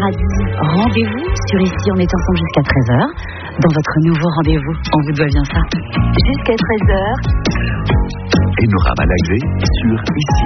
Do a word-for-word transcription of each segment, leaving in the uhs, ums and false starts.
paradis. Rendez-vous sur Ici, on est ensemble jusqu'à treize heures. Dans votre nouveau rendez-vous, on vous doit bien ça. Jusqu'à treize heures. Enora Malagré sur Ici.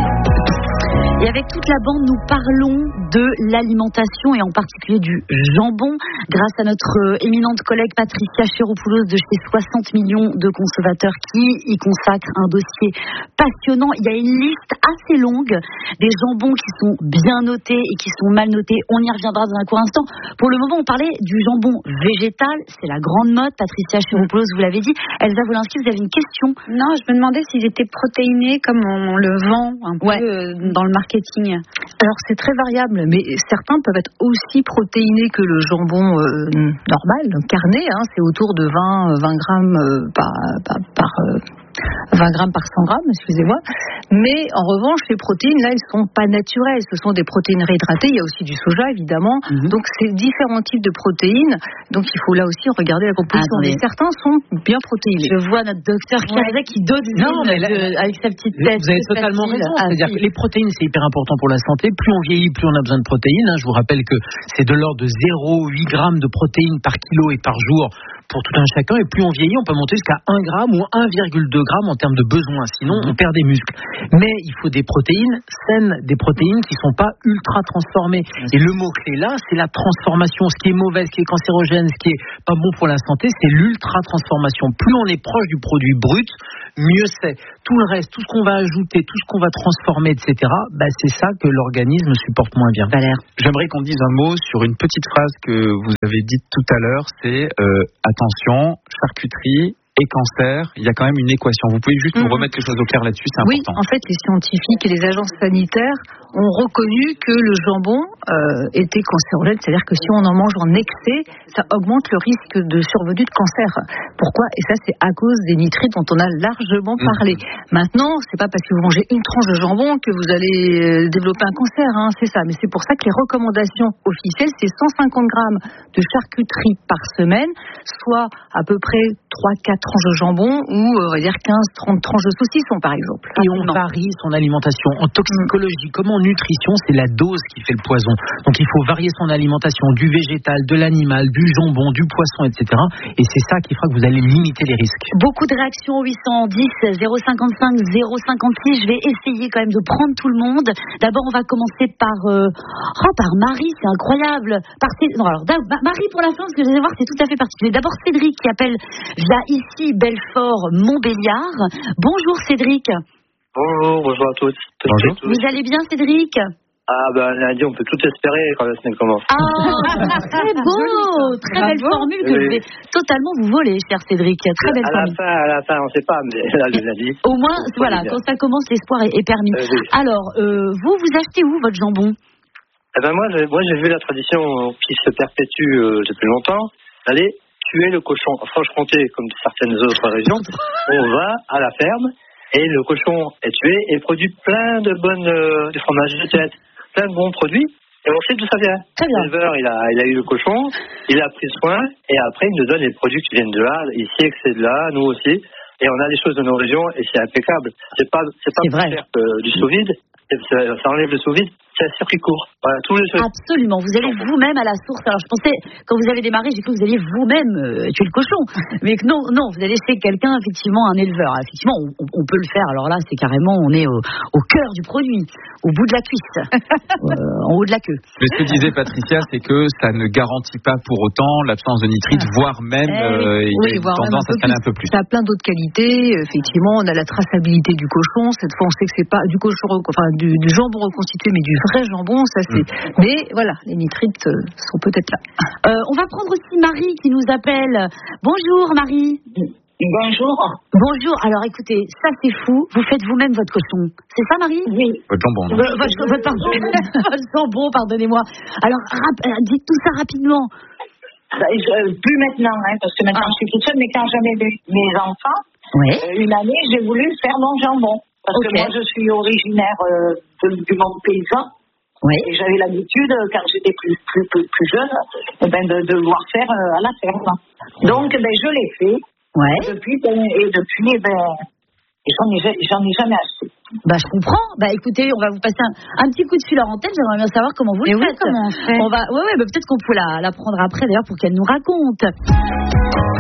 Et avec toute la bande, nous parlons de l'alimentation et en particulier du jambon grâce à notre éminente collègue Patricia Chiropoulos de chez soixante millions de consommateurs qui y consacre un dossier passionnant. Il y a une liste assez longue des jambons qui sont bien notés et qui sont mal notés. On y reviendra dans un court instant. Pour le moment, on parlait du jambon végétal. C'est la grande mode. Patricia Chiropoulos, vous l'avez dit. Elsa Wolinski, vous avez une question? Non, je me demandais s'ils étaient protéinés comme on le vend un ouais. peu dans le marketing. Alors c'est très variable, mais certains peuvent être aussi protéinés que le jambon euh, normal, carné, hein, c'est autour de vingt grammes euh, par, par, par euh, vingt grammes par cent grammes, excusez-moi. Mais en revanche, les protéines, là, elles ne sont pas naturelles. Ce sont des protéines réhydratées. Il y a aussi du soja, évidemment. Mm-hmm. Donc, c'est différents types de protéines. Donc, il faut là aussi regarder la composition. Ah, mais certains sont bien protéinés. Je vois notre docteur Kirzek qui donne non, mais là, de, avec sa petite tête. Vous avez totalement facile. raison. Ah, C'est-à-dire si. que les protéines, c'est hyper important pour la santé. Plus on vieillit, plus on a besoin de protéines. Je vous rappelle que c'est de l'ordre de zéro virgule huit grammes de protéines par kilo et par jour pour tout un chacun. Et plus on vieillit, on peut monter jusqu'à un gramme ou un virgule deux grammes en termes de besoin. Sinon, on perd des muscles. Mais il faut des protéines saines, des protéines qui ne sont pas ultra transformées. Et le mot-clé là, c'est la transformation. Ce qui est mauvais, ce qui est cancérogène, ce qui est pas bon pour la santé, c'est l'ultra-transformation. Plus on est proche du produit brut, mieux c'est. Tout le reste, tout ce qu'on va ajouter, tout ce qu'on va transformer, et cetera, bah c'est ça que l'organisme supporte moins bien. Valère. J'aimerais qu'on dise un mot sur une petite phrase que vous avez dite tout à l'heure, c'est euh, attention, charcuterie et cancer, il y a quand même une équation. Vous pouvez juste mmh. nous remettre les choses au clair là-dessus, c'est oui, important. Oui, en fait, les scientifiques et les agences sanitaires ont reconnu que le jambon euh, était cancérogène, c'est-à-dire que si on en mange en excès, ça augmente le risque de survenue de cancer. Pourquoi ? Et ça, c'est à cause des nitrites dont on a largement parlé. Mmh. Maintenant, c'est pas parce que vous mangez une tranche de jambon que vous allez développer un cancer, hein, c'est ça. Mais c'est pour ça que les recommandations officielles, c'est cent cinquante grammes de charcuterie par semaine, soit à peu près trois à quatre tranches de jambon ou on va dire quinze à trente tranches de saucisson par exemple. Et on varie son alimentation. En toxicologie comme en nutrition, c'est la dose qui fait le poison. Donc il faut varier son alimentation du végétal, de l'animal, du jambon, du poisson, et cetera. Et c'est ça qui fera que vous allez limiter les risques. Beaucoup de réactions au huit cent dix zéro cinquante-cinq zéro cinquante-six. Je vais essayer quand même de prendre tout le monde. D'abord on va commencer par euh... oh, par Marie, c'est incroyable. Par... Non, alors, Marie pour la fin, parce que vous allez voir c'est tout à fait particulier. D'abord Cédric qui appelle via ici Belfort, Montbéliard. Bonjour Cédric. Bonjour, bonjour à tous. Bonjour. tous. Vous allez bien Cédric? Ah ben lundi on peut tout espérer quand la semaine commence. Ah, très beau, très belle formule que oui. Je vais totalement vous voler, cher Cédric. Très belle à formule. La fin, à la fin, on ne sait pas, mais là le lundi. Au moins, voilà, quand ça commence, l'espoir est, est permis. Euh, oui. Alors, euh, vous, vous achetez où votre jambon? Eh ben moi, j'ai, moi, j'ai vu la tradition qui se perpétue euh, depuis longtemps. Allez. Tuer le cochon. En Franche-Comté, comme certaines autres régions, on va à la ferme et le cochon est tué et produit plein de bonnes euh, de fromages de tête, plein de bons produits et on sait d'où ça vient. L'éleveur, il a, il a eu le cochon, il a pris soin et après il nous donne les produits qui viennent de là. Il sait que c'est de là, nous aussi, et on a les choses de nos régions et c'est impeccable. C'est pas, c'est pas c'est plus vrai. cher que du sous-vide. Ça, ça enlève le sous-vide, c'est un circuit court. Voilà, tous les absolument, vous allez vous-même à la source. Alors je pensais, quand vous avez démarré, j'ai cru que vous alliez vous-même euh, tuer le cochon. Mais non, non, vous allez chez quelqu'un, effectivement, un éleveur. Alors, effectivement, on, on peut le faire. Alors là, c'est carrément, on est au, au cœur du produit, au bout de la cuisse, euh, en haut de la queue. Mais ce que disait Patricia, c'est que ça ne garantit pas pour autant l'absence de nitrite, ah. voire même euh, oui, il y a une tendance à traîner un peu plus. Ça a plein d'autres qualités. Effectivement, on a la traçabilité du cochon. Cette fois, on sait que c'est pas du cochon, enfin du, du jambon reconstitué, mais du vrai jambon. Ça c'est. Mmh. Mais voilà, les nitrites euh, sont peut-être là. Euh, on va prendre aussi Marie qui nous appelle. Bonjour Marie. Bonjour. Bonjour. Alors écoutez, ça c'est fou. Vous faites vous-même votre cochon. C'est ça Marie? Oui. Votre jambon. Euh, votre, votre, pardon, votre jambon, pardonnez-moi. Alors rap, dites tout ça rapidement. Je, plus maintenant, hein, parce que maintenant ah. je suis toute seule, mais quand j'avais mes enfants, ouais. euh, une année j'ai voulu faire mon jambon. Parce okay. que moi je suis originaire euh, de, du monde paysan. Oui. Et j'avais l'habitude, quand j'étais plus, plus, plus, plus jeune, eh ben, de, de devoir faire euh, à la ferme. Donc, ben, je l'ai fait. Ouais. Et depuis, ben, et depuis eh ben, J'en ai, j'en ai jamais acheté. Bah, je comprends. Bah, écoutez, on va vous passer un, un petit coup de fil en antenne. J'aimerais bien savoir comment vous Et le oui, faites. comment on fait. On va, ouais, ouais, bah, peut-être qu'on peut la, la prendre après d'ailleurs pour qu'elle nous raconte.